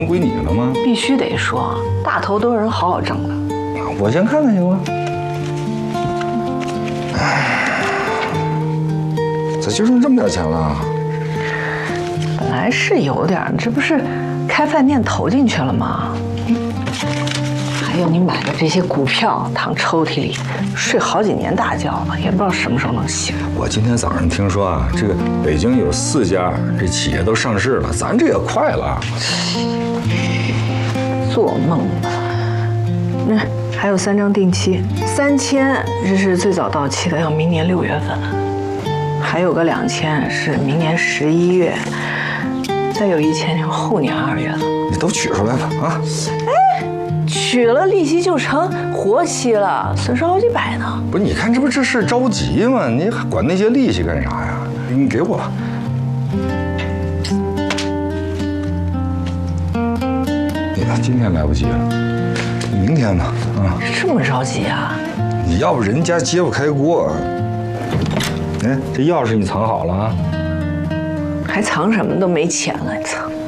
归你了吗？ 必须得说，大头都是人好好挣的。 我先看看行吗？咋就剩这么点钱了？ 本来是有点，这不是开饭店投进去了吗？还有你买的这些股票躺抽屉里，睡好几年大觉了，也不知道什么时候能醒。 我今天早上听说啊，这个北京有4家这企业都上市了，咱这也快了。 做梦吧！那还有3张定期，3000这是最早到期的，要明年6月份，还有个2000是明年11月，再有1000就是后年2月份。 你都取出来了啊？ 取了利息就成活期了，损失好几百呢。 不是，你看这不这事着急吗？你还管那些利息干啥呀？你给我吧。今天来不及了，明天吧。啊， 这么着急啊？ 你要不人家揭不开锅。哎，这钥匙你藏好了啊？ 还藏什么？都没钱了，藏。